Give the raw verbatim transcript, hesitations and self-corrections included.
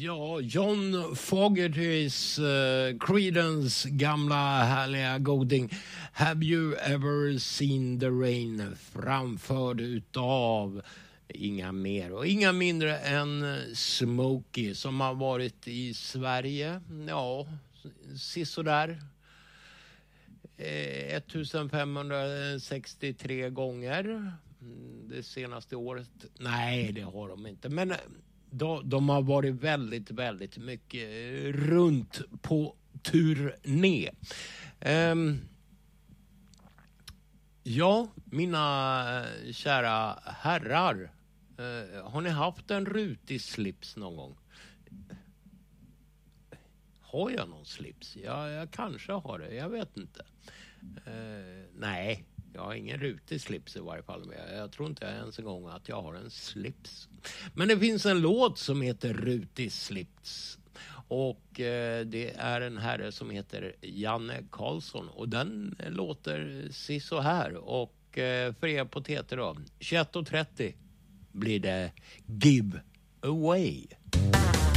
Ja, John Fogertys uh, Creedence gamla härliga goding Have You Ever Seen the Rain, framförd utav inga mer och inga mindre än Smokey, som har varit i Sverige, ja, sisådär eh, femtonhundrasextiotre gånger det senaste året. Nej, det har de inte, men de, de har varit väldigt, väldigt mycket runt på turné. Um, ja, mina kära herrar, uh, har ni haft en rutig slips någon gång? Har jag någon slips? Ja, jag kanske har det, jag vet inte. Uh, nej, jag har ingen rutig slips i varje fall. Men jag, jag tror inte ens en gång att jag har en slips. Men det finns en låt som heter Rutig slips. Och eh, det är en herre som heter Janne Karlsson. Och den låter sig så här. Och eh, för er poteter då. tjugoett och trettio blir det Give Away.